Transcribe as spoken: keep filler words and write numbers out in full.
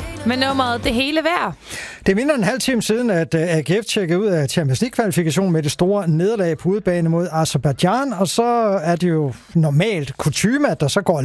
med nummeret Det Hele Værd. Det er mindre end en halv time siden, at A G F tjekkede ud af Champions League-kvalifikationen med det store nederlag på udebane mod Aserbajdsjan, og så er det jo normalt kutyme, at der så går